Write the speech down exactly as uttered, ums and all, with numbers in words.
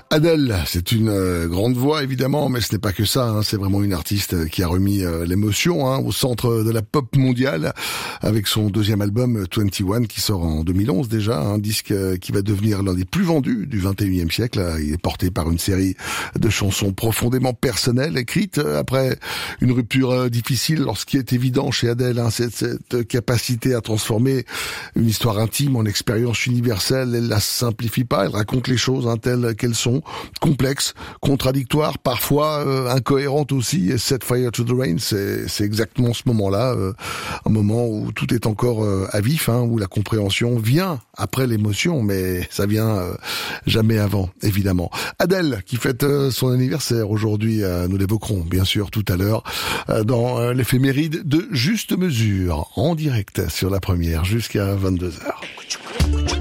Adèle, c'est une euh, grande voix évidemment, mais ce n'est pas que ça, hein, c'est vraiment une artiste qui a remis euh, l'émotion hein, au centre de la pop mondiale avec son deuxième album vingt et un qui sort en deux mille onze déjà, un disque euh, qui va devenir l'un des plus vendus du vingt et unième siècle. Il est porté par une série de chansons profondément personnelles, écrites après une rupture euh, difficile. Alors ce qui est évident chez Adèle, hein, c'est cette capacité à transformer une histoire intime en expérience universelle. Elle la simplifie pas, elle raconte les choses hein, telles qu'elles sont, complexe, contradictoire, parfois euh, incohérente aussi. Et Set Fire to the Rain, c'est, c'est exactement ce moment-là, euh, un moment où tout est encore euh, à vif, hein, où la compréhension vient après l'émotion, mais ça vient euh, jamais avant, évidemment. Adèle, qui fête euh, son anniversaire aujourd'hui, euh, nous l'évoquerons bien sûr tout à l'heure euh, dans euh, l'éphéméride de Juste Mesure, en direct sur la première jusqu'à vingt-deux heures.